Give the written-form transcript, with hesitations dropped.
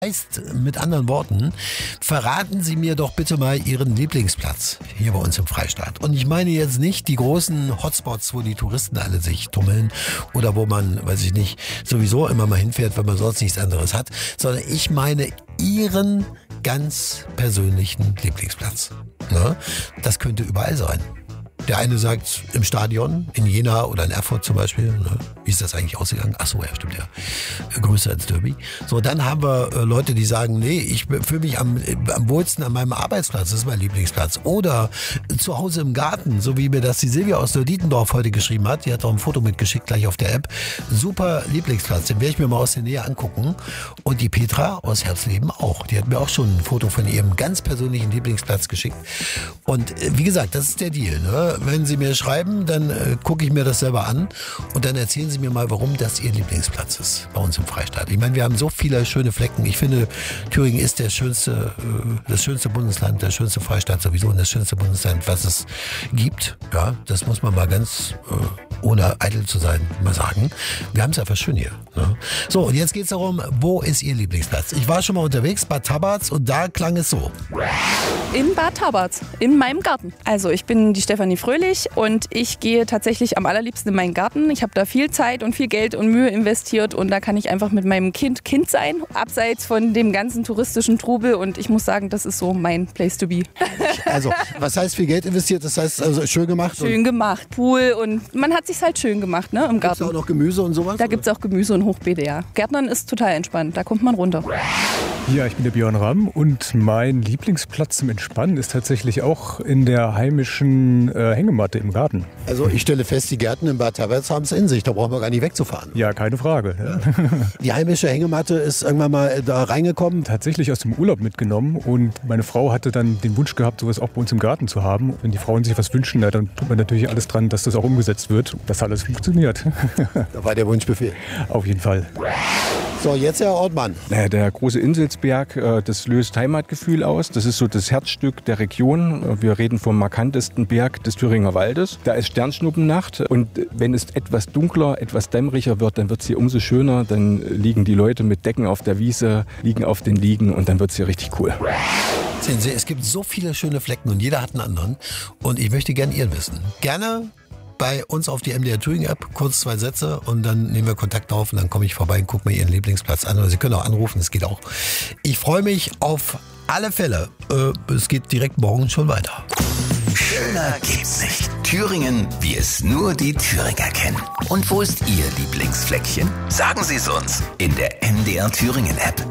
Heißt, mit anderen Worten, verraten Sie mir doch bitte mal Ihren Lieblingsplatz hier bei uns im Freistaat. Und ich meine jetzt nicht die großen Hotspots, wo die Touristen alle sich tummeln oder wo man, weiß ich nicht, sowieso immer mal hinfährt, wenn man sonst nichts anderes hat, sondern ich meine Ihren ganz persönlichen Lieblingsplatz. Ne? Das könnte überall sein. Der eine sagt im Stadion, in Jena oder in Erfurt zum Beispiel. Ne? Wie ist das eigentlich ausgegangen? Ach so, ja, stimmt ja. Größer als Derby. So, dann haben wir Leute, die sagen, nee, ich fühle mich am wohlsten an meinem Arbeitsplatz. Das ist mein Lieblingsplatz. Oder zu Hause im Garten, so wie mir das die Silvia aus Dietendorf heute geschrieben hat. Die hat auch ein Foto mitgeschickt, gleich auf der App. Super Lieblingsplatz. Den werde ich mir mal aus der Nähe angucken. Und die Petra aus Herzleben auch. Die hat mir auch schon ein Foto von ihrem ganz persönlichen Lieblingsplatz geschickt. Und wie gesagt, das ist der Deal, ne? Wenn Sie mir schreiben, dann gucke ich mir das selber an und dann erzählen Sie mir mal, warum das Ihr Lieblingsplatz ist bei uns im Freistaat. Ich meine, wir haben so viele schöne Flecken. Ich finde, Thüringen ist das schönste Bundesland, der schönste Freistaat sowieso und das schönste Bundesland, was es gibt. Ja, das muss man mal ganz ohne eitel zu sein mal sagen. Wir haben es einfach schön hier. Ne? So, und jetzt geht es darum, wo ist Ihr Lieblingsplatz? Ich war schon mal unterwegs, Bad Tabarz, und da klang es so. In Bad Tabarz, in meinem Garten. Also ich bin die Stefanie Fröhlich und ich gehe tatsächlich am allerliebsten in meinen Garten. Ich habe da viel Zeit und viel Geld und Mühe investiert und da kann ich einfach mit meinem Kind sein, abseits von dem ganzen touristischen Trubel, und ich muss sagen, das ist so mein Place to be. Also, was heißt viel Geld investiert? Das heißt also schön gemacht? Schön gemacht, Pool, und man hat sich's halt schön gemacht, ne, im Garten. Gibt es auch noch Gemüse und sowas? Da gibt es auch Gemüse und Hochbeete, ja. Gärtnern ist total entspannt, da kommt man runter. Ja, ich bin der Björn Ramm und mein Lieblingsplatz zum Entspannen ist tatsächlich auch in der heimischen Hängematte im Garten. Also ich stelle fest, die Gärten in Bad Tabarz haben es in sich, da brauchen wir gar nicht wegzufahren. Ja, keine Frage. Ja. Die heimische Hängematte ist irgendwann mal da reingekommen? Tatsächlich aus dem Urlaub mitgenommen, und meine Frau hatte dann den Wunsch gehabt, sowas auch bei uns im Garten zu haben. Wenn die Frauen sich was wünschen, dann tut man natürlich alles dran, dass das auch umgesetzt wird. Das hat alles funktioniert. Da war der Wunschbefehl. Auf jeden Fall. So, jetzt Herr Ortmann. Der große Inselsberg, das löst Heimatgefühl aus. Das ist so das Herzstück der Region. Wir reden vom markantesten Berg des Thüringer Waldes. Da ist Sternschnuppennacht, und wenn es etwas dunkler, etwas dämmeriger wird, dann wird es hier umso schöner. Dann liegen die Leute mit Decken auf der Wiese, liegen auf den Liegen, und dann wird es hier richtig cool. Sehen Sie, es gibt so viele schöne Flecken und jeder hat einen anderen. Und ich möchte gerne Ihren wissen. Gerne bei uns auf die MDR Thüringen App, kurz 2 Sätze, und dann nehmen wir Kontakt auf und dann komme ich vorbei und gucke mir Ihren Lieblingsplatz an. Oder Sie können auch anrufen, das geht auch. Ich freue mich auf alle Fälle. Es geht direkt morgen schon weiter. Schöner gibt's nicht. Thüringen, wie es nur die Thüringer kennen. Und wo ist Ihr Lieblingsfleckchen? Sagen Sie es uns in der MDR Thüringen App.